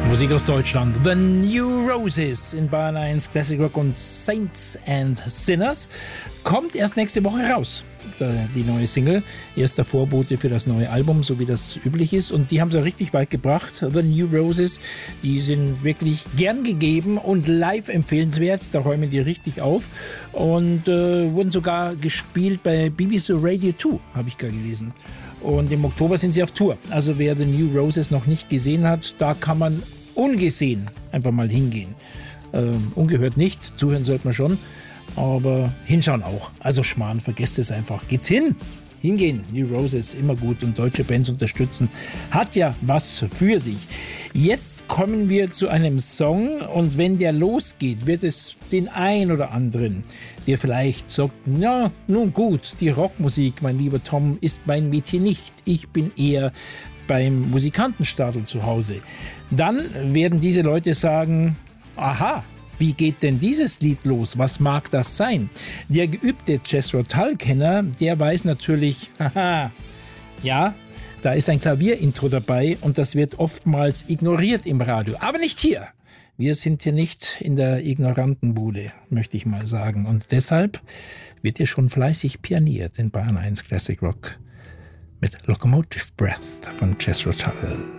Musik aus Deutschland. The New Roses in Bayern 1 Classic Rock und Saints and Sinners kommt erst nächste Woche raus. Die neue Single, erster Vorbote für das neue Album, so wie das üblich ist. Und die haben sie richtig weit gebracht. The New Roses, die sind wirklich gern gegeben und live empfehlenswert. Da räumen die richtig auf. Und wurden sogar gespielt bei BBC Radio 2, habe ich gerade gelesen. Und im Oktober sind sie auf Tour. Also wer The New Roses noch nicht gesehen hat, da kann man ungesehen einfach mal hingehen. Ungehört nicht, zuhören sollte man schon, aber hinschauen auch. Also Schmarrn, vergesst es einfach. Geht's hin! Hingehen, New Roses, immer gut, und deutsche Bands unterstützen, hat ja was für sich. Jetzt kommen wir zu einem Song, und wenn der losgeht, wird es den ein oder anderen, der vielleicht sagt, na, nun gut, die Rockmusik, mein lieber Tom, ist mein Mädchen nicht. Ich bin eher beim Musikantenstadel zu Hause. Dann werden diese Leute sagen, aha, wie geht denn dieses Lied los? Was mag das sein? Der geübte Jethro Tull-Kenner, der weiß natürlich, haha, ja, da ist ein Klavierintro dabei und das wird oftmals ignoriert im Radio. Aber nicht hier. Wir sind hier nicht in der Ignorantenbude, möchte ich mal sagen. Und deshalb wird hier schon fleißig pianiert in Bayern 1 Classic Rock mit Locomotive Breath von Jethro Tull.